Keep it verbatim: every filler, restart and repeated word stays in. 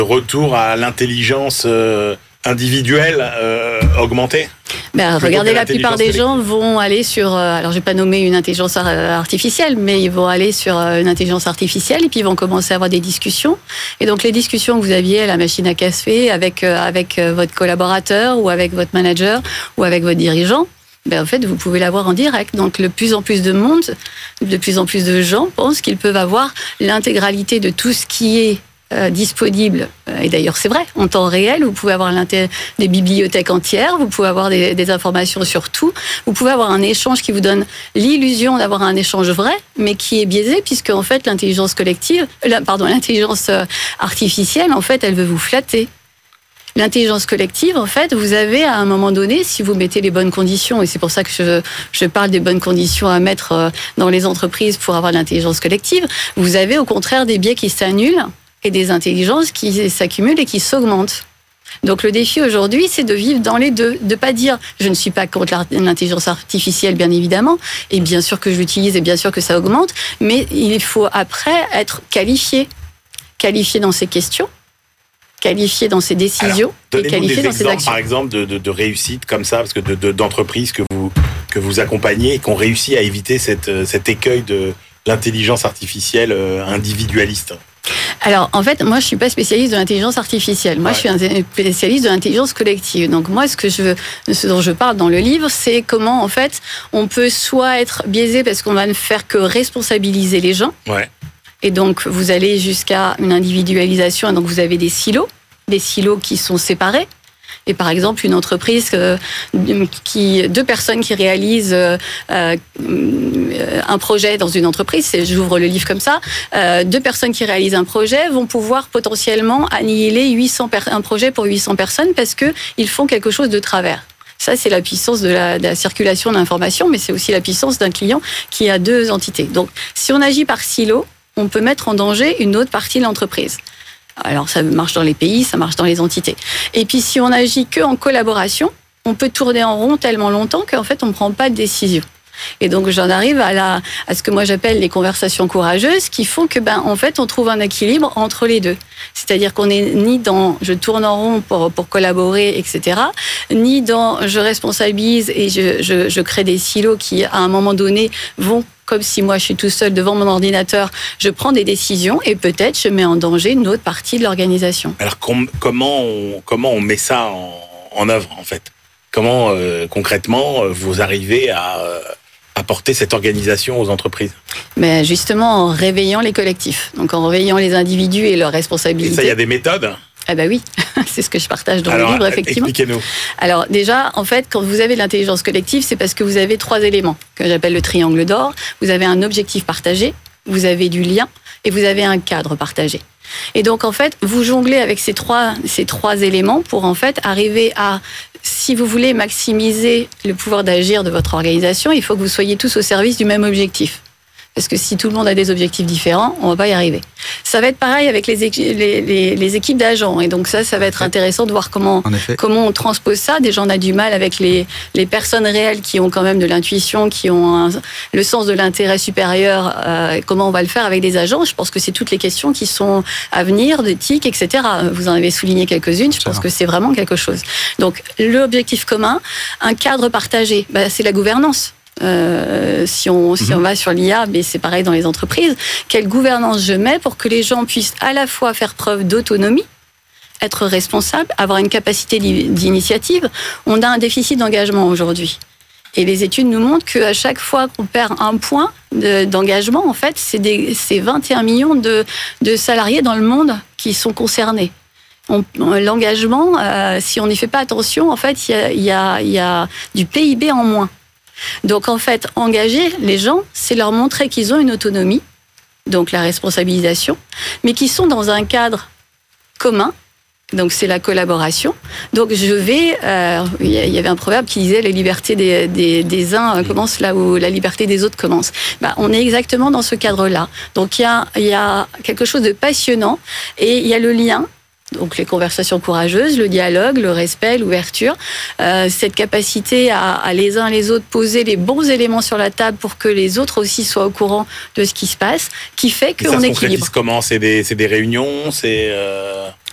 retour à l'intelligence euh, individuelle euh, augmentée. Ben, regardez, la plupart des gens vont aller sur, euh, alors je vais pas nommer une intelligence artificielle, mais ils vont aller sur euh, une intelligence artificielle et puis ils vont commencer à avoir des discussions. Et donc les discussions que vous aviez à la machine à café avec euh, avec euh, votre collaborateur ou avec votre manager ou avec votre dirigeant, ben en fait vous pouvez l'avoir en direct. Donc de plus en plus de monde, de plus en plus de gens pensent qu'ils peuvent avoir l'intégralité de tout ce qui est Euh, disponible, et d'ailleurs c'est vrai, en temps réel, vous pouvez avoir des bibliothèques entières, vous pouvez avoir des, des informations sur tout, vous pouvez avoir un échange qui vous donne l'illusion d'avoir un échange vrai, mais qui est biaisé, puisque en fait l'intelligence collective, pardon, l'intelligence artificielle, en fait, elle veut vous flatter. L'intelligence collective, en fait, vous avez à un moment donné, si vous mettez les bonnes conditions, et c'est pour ça que je, je parle des bonnes conditions à mettre dans les entreprises pour avoir l'intelligence collective, vous avez au contraire des biais qui s'annulent et des intelligences qui s'accumulent et qui s'augmentent. Donc le défi aujourd'hui, c'est de vivre dans les deux, de pas dire je ne suis pas contre l'intelligence artificielle, bien évidemment, et bien sûr que je l'utilise et bien sûr que ça augmente, mais il faut après être qualifié, qualifié dans ses questions, qualifié dans ses décisions. Alors, et qualifié des dans ses exemples, actions. par exemple, de, de, de réussite comme ça, parce que de, de, d'entreprises que vous que vous accompagnez et qui ont réussi à éviter cette, cet écueil de l'intelligence artificielle individualiste. Alors, en fait, moi, je suis pas spécialiste de l'intelligence artificielle. Moi, ouais. je suis un spécialiste de l'intelligence collective. Donc, moi, ce que je, ce dont je parle dans le livre, c'est comment, en fait, on peut soit être biaisé parce qu'on va ne faire que responsabiliser les gens. Ouais. Et donc, vous allez jusqu'à une individualisation. Et donc, vous avez des silos, des silos qui sont séparés. Et par exemple, une entreprise euh, qui, deux personnes qui réalisent euh, un projet dans une entreprise, c'est, j'ouvre le livre comme ça, euh, deux personnes qui réalisent un projet vont pouvoir potentiellement annihiler huit cents per- un projet pour huit cents personnes parce qu'ils font quelque chose de travers. Ça, c'est la puissance de la, de la circulation d'informations, mais c'est aussi la puissance d'un client qui a deux entités. Donc, si on agit par silo, on peut mettre en danger une autre partie de l'entreprise. Alors, ça marche dans les pays, ça marche dans les entités. Et puis, si on agit que en collaboration, on peut tourner en rond tellement longtemps qu'en fait, on ne prend pas de décision. Et donc, j'en arrive à, la, à ce que moi j'appelle les conversations courageuses qui font que, ben, en fait, on trouve un équilibre entre les deux. C'est-à-dire qu'on n'est ni dans je tourne en rond pour, pour collaborer, et cetera, ni dans je responsabilise et je, je, je crée des silos qui, à un moment donné, vont comme si moi je suis tout seul devant mon ordinateur, je prends des décisions et peut-être je mets en danger une autre partie de l'organisation. Alors com- comment, on, comment on met ça en, en œuvre en fait ? Comment euh, concrètement vous arrivez à euh, apporter cette organisation aux entreprises ? Mais justement en réveillant les collectifs, donc en réveillant les individus et leurs responsabilités. Et ça, il y a des méthodes ? Ah bah oui, c'est ce que je partage dans Alors, le livre, effectivement. Expliquez-nous. Alors déjà, en fait, quand vous avez de l'intelligence collective, c'est parce que vous avez trois éléments que j'appelle le triangle d'or. Vous avez un objectif partagé, vous avez du lien et vous avez un cadre partagé. Et donc, en fait, vous jonglez avec ces trois, ces trois éléments pour, en fait, arriver à, si vous voulez maximiser le pouvoir d'agir de votre organisation, il faut que vous soyez tous au service du même objectif. Parce que si tout le monde a des objectifs différents, on va pas y arriver. Ça va être pareil avec les, équi- les, les, les équipes d'agents. Et donc ça, ça va être intéressant de voir comment, comment on transpose ça. Déjà, on a du mal avec les, les personnes réelles qui ont quand même de l'intuition, qui ont un, le sens de l'intérêt supérieur. Euh, comment on va le faire avec des agents ? Je pense que c'est toutes les questions qui sont à venir, d'éthique, et cetera. Vous en avez souligné quelques-unes. Je pense que c'est vraiment quelque chose. Donc, l'objectif commun, un cadre partagé, bah, c'est la gouvernance. Euh, si on si on va sur l'I A, mais c'est pareil dans les entreprises. Quelle gouvernance je mets pour que les gens puissent à la fois faire preuve d'autonomie, être responsables, avoir une capacité d'initiative. On a un déficit d'engagement aujourd'hui. Et les études nous montrent qu'à chaque fois qu'on perd un point de, d'engagement, en fait, c'est, des, c'est vingt et un millions de, de salariés dans le monde qui sont concernés. On, l'engagement, euh, si on n'y fait pas attention, en fait, il y a, y a, y a du P I B en moins. Donc, en fait, engager les gens, c'est leur montrer qu'ils ont une autonomie, donc la responsabilisation, mais qu'ils sont dans un cadre commun, donc c'est la collaboration. Donc, je vais... Euh, il y avait un proverbe qui disait « la liberté des, des, des uns commence là où la liberté des autres commence ». Ben, on est exactement dans ce cadre-là. Donc, il y a, il y a quelque chose de passionnant et il y a le lien. Donc les conversations courageuses, le dialogue, le respect, l'ouverture, euh, cette capacité à, à les uns les autres poser les bons éléments sur la table pour que les autres aussi soient au courant de ce qui se passe, qui fait qu'on équilibre. Ça se concrétise comment ? C'est des, c'est des réunions, c'est... Euh...